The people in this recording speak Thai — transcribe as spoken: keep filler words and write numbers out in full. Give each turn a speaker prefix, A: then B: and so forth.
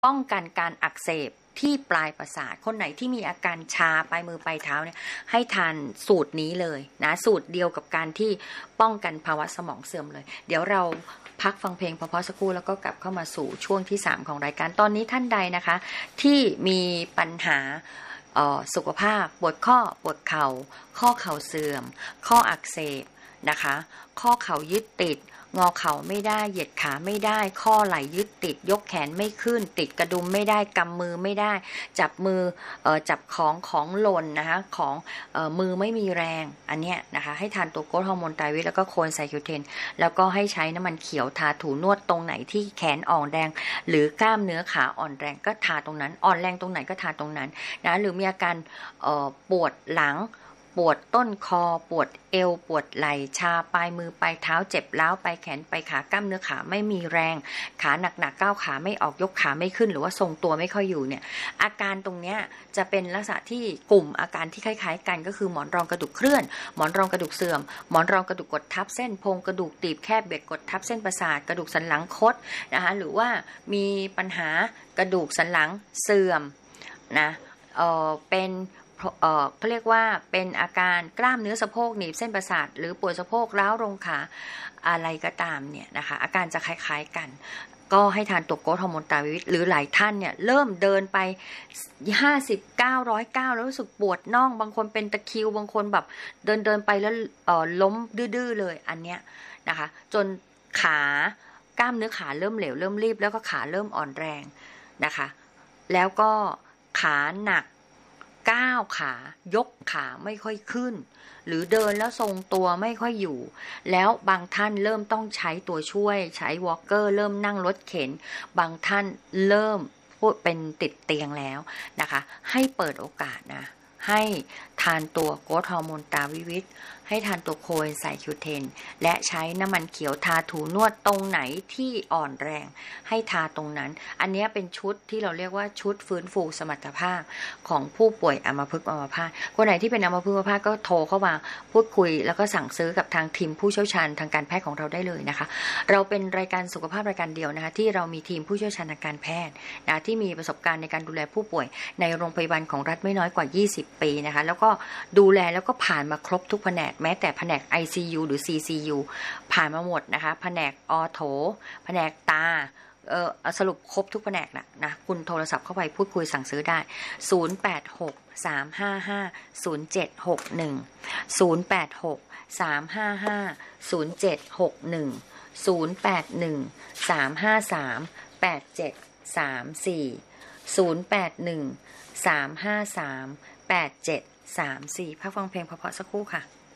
A: ป้องกันการอักเสบที่ปลายประสาทคนไหนที่มีอาการชาปลายมือปลายเท้าเนี่ยให้ทานสูตรนี้เลยนะสูตรเดียวกับการที่ป้องกันภาวะสมองเสื่อมเลยเดี๋ยวเราพักฟังเพลงพอๆสักครู่แล้วก็กลับเข้ามาสู่ช่วงที่สามของรายการตอนนี้ท่านใดนะคะที่มีปัญหาสุขภาพปวดข้อปวดเข่าข้อเข่าเสื่อมข้ออักเสบนะคะข้อเข่ายึดติดงอเข่าไม่ได้เหยียดขาไม่ได้ข้อไหล่ยึดติดยกแขนไม่ขึ้นติดกระดุมไม่ได้กำมือไม่ได้จับมือเอ่อจับของของหล่นนะคะของเอ่อมือไม่มีแรงอันเนี้ยนะคะให้ทานตัวโกรทฮอร์โมนไตรวิตแล้วก็โคนไซคิวเทนแล้วก็ให้ใช้น้ำมันเขียวทาถูนวดตรงไหนที่แขนอ่อนแรงหรือกล้ามเนื้อขาอ่อนแรงก็ทาตรงนั้นอ่อนแรงตรงไหนก็ทาตรงนั้นนะหรือมีอาการเอ่อปวดหลังปวดต้นคอปวดเอวปวดไหล่ชาปลายมือปลายเท้าเจ็บร้าวปลายแขนปลายขากล้ามเนื้อขาไม่มีแรงขาหนักๆก้าวขาไม่ออกยกขาไม่ขึ้นหรือว่าทรงตัวไม่ค่อยอยู่เนี่ยอาการตรงเนี้ยจะเป็นลักษณะที่กลุ่มอาการที่คล้ายๆกันก็คือหมอนรองกระดูกเคลื่อนหมอนรองกระดูกเสื่อมหมอนรองกระดูกกดทับเส้นโพรงกระดูกตีบแคบเบียดกดทับเส้นประสาทกระดูกสันหลังคดนะคะหรือว่ามีปัญหากระดูกสันหลังเสื่อมนะเออเป็นเอ่อเขาเรียกว่าเป็นอาการกล้ามเนื้อสะโพกหนีบเส้นประสาทหรือปวดสะโพกร้าวลงขาอะไรก็ตามเนี่ยนะคะอาการจะคล้ายๆกันก็ให้ทานตัวโกรทฮอร์โมนไตรวิตหรือหลายท่านเนี่ยเริ่มเดินไปห้าสิบเก้าร้อยเก้าแล้วรู้สึกปวดน่องบางคนเป็นตะคริวบางคนแบบเดินเดินไปแล้วเอ่อล้มดื้อๆเลยอันเนี้ยนะคะจนขากล้ามเนื้อขาเริ่มเหลวเริ่มรีบแล้วก็ขาเริ่มอ่อนแรงนะคะแล้วก็ขาหนักก้าวขายกขาไม่ค่อยขึ้นหรือเดินแล้วทรงตัวไม่ค่อยอยู่แล้วบางท่านเริ่มต้องใช้ตัวช่วยใช้วอล์กเกอร์เริ่มนั่งรถเข็นบางท่านเริ่มเป็นติดเตียงแล้วนะคะให้เปิดโอกาสนะให้ทานตัวโกรทฮอร์โมนไตรวิตให้ทานตัวโคเอนไซม์คิวเทนและใช้น้ำมันเขียวทาถูนวดตรงไหนที่อ่อนแรงให้ทาตรงนั้นอันนี้เป็นชุดที่เราเรียกว่าชุดฟื้นฟูสมรรถภาพของผู้ป่วยอัมพฤกษ์อัมพาตคนไหนที่เป็นอัมพฤกษ์อัมพาตก็โทรเข้ามาพูดคุยแล้วก็สั่งซื้อกับทางทีมผู้เชี่ยวชาญทางการแพทย์ของเราได้เลยนะคะเราเป็นรายการสุขภาพรายการเดียวนะคะที่เรามีทีมผู้เชี่ยวชาญทางการแพทย์นะที่มีประสบการณ์ในการดูแลผู้ป่วยในโรงพยาบาลของรัฐไม่น้อยกว่ายี่สิบปีนะคะแล้วก็ดูแลแล้วก็ผ่านมาครบทุกแผนกแม้แต่แผนก ไอ ซี ยู หรือ ซี ซี ยู ผ่านมาหมดนะคะแผนกออโถแผนกตาเออสรุปครบทุกแผนกนะนะคุณโทรศัพท์เข้าไปพูดคุยสั่งซื้อได้ศูนย์ แปด หก สาม ห้า ห้า ศูนย์ เจ็ด หก หนึ่ง ศูนย์ แปด หก สาม ห้า ห้า ศูนย์ เจ็ด หก หนึ่ง ศูนย์ แปด หนึ่ง สาม ห้า สาม แปด เจ็ด สาม สี่ ศูนย์ แปด หนึ่ง สาม ห้า สาม แปด เจ็ด สาม สี่พักฟังเพลงเพราะๆสักครู่ค่ะ